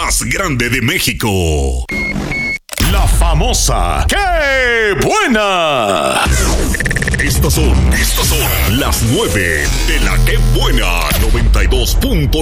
más grande de México. La famosa ¡Qué buena! Estas son las 9 de la ¡Qué buena! 92.9.